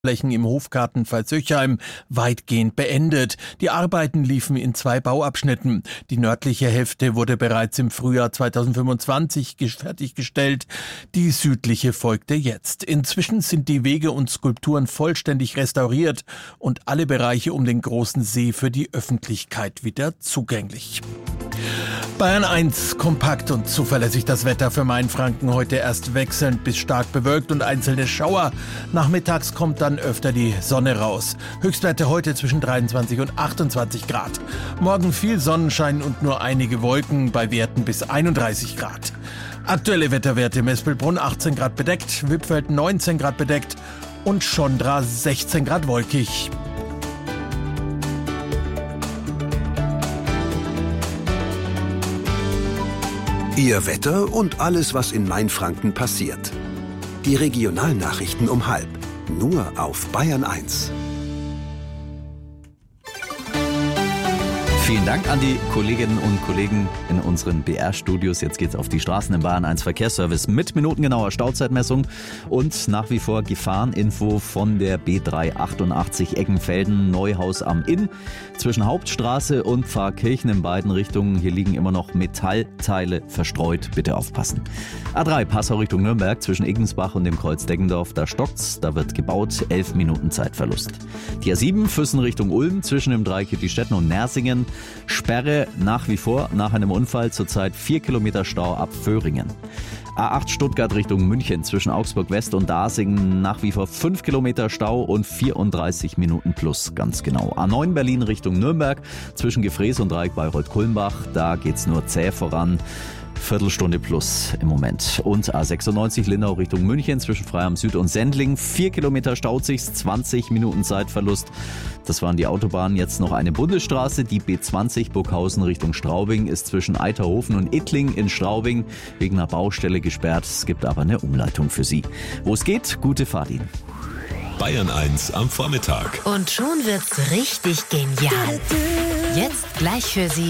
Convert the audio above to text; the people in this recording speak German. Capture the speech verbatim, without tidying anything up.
Flächen im Hofgarten Pfalzöchheim weitgehend beendet. Die Arbeiten liefen in zwei Bauabschnitten. Die nördliche Hälfte wurde bereits im Frühjahr zweitausendfünfundzwanzig fertiggestellt. Die südliche folgte jetzt. Inzwischen sind die Wege und Skulpturen vollständig restauriert und alle Bereiche um den großen See für die Öffentlichkeit wieder zugänglich. Bayern eins, kompakt und zuverlässig das Wetter für Mainfranken. Heute erst wechselnd bis stark bewölkt und einzelne Schauer. Nachmittags kommt dann öfter die Sonne raus. Höchstwerte heute zwischen dreiundzwanzig und achtundzwanzig Grad. Morgen viel Sonnenschein und nur einige Wolken bei Werten bis einunddreißig Grad. Aktuelle Wetterwerte: Mespelbrunn achtzehn Grad bedeckt, Wippfeld neunzehn Grad bedeckt und Schondra sechzehn Grad wolkig. Ihr Wetter und alles, was in Mainfranken passiert. Die Regionalnachrichten um halb. Nur auf Bayern eins. Vielen Dank an die Kolleginnen und Kollegen in unseren B R-Studios. Jetzt geht's auf die Straßen im Bayern eins Verkehrsservice mit minutengenauer Stauzeitmessung und nach wie vor Gefahreninfo von der B dreihundertachtundachtzig Eckenfelden Neuhaus am Inn. Zwischen Hauptstraße und Pfarrkirchen in beiden Richtungen. Hier liegen immer noch Metallteile verstreut. Bitte aufpassen. A drei Passau Richtung Nürnberg zwischen Iggensbach und dem Kreuz Deggendorf. Da stockt's, da wird gebaut. elf Minuten Zeitverlust. Die A sieben Füssen Richtung Ulm zwischen dem Dreieck Kittistetten und Nersingen. Sperre nach wie vor nach einem Unfall, zurzeit vier Kilometer Stau ab Föhringen. A acht Stuttgart Richtung München zwischen Augsburg West und Dasingen nach wie vor fünf Kilometer Stau und vierunddreißig Minuten plus, ganz genau. A neun Berlin Richtung Nürnberg zwischen Gefrees und Dreieck Bayreuth-Kulmbach, da geht's nur zäh voran. Viertelstunde plus im Moment. Und A sechsundneunzig Lindau Richtung München zwischen Freiham Süd und Sendling. Vier Kilometer staut sich's, zwanzig Minuten Zeitverlust. Das waren die Autobahnen. Jetzt noch eine Bundesstraße. Die B zwanzig Burghausen Richtung Straubing ist zwischen Eiterhofen und Ittling in Straubing wegen einer Baustelle gesperrt. Es gibt aber eine Umleitung für Sie. Wo es geht, gute Fahrt Ihnen. Bayern eins am Vormittag. Und schon wird's richtig genial. Jetzt gleich für Sie